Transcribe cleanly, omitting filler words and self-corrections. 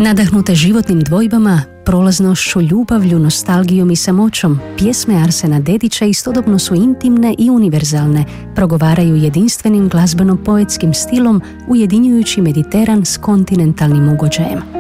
Nadahnute životnim dvojbama, prolaznošću, ljubavlju, nostalgijom i samoćom, pjesme Arsena Dedića istodobno su intimne i univerzalne, progovaraju jedinstvenim glazbeno-poetskim stilom, ujedinjujući Mediteran s kontinentalnim ugođajem.